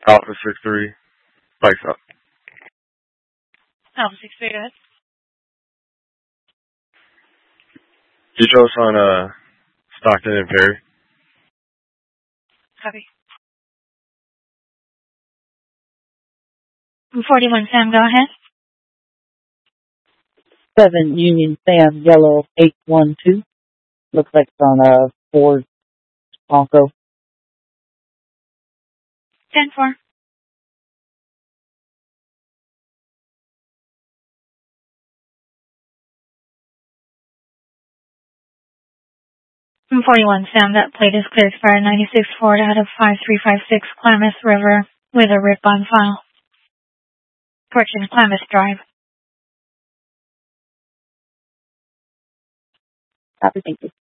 Alpha 6-3, spikes up. Alpha 6-3, go ahead. Details on Stockton and Perry. Copy. 41 Sam, go ahead. 7 Union Sam, yellow 812. Looks like it's on a Ford Bronco. 10-4. From 41 Sam, that plate is clear expired 96 Ford out of 5356 Klamath River with a rip on file. Correction, Klamath Drive. Copy, thank you.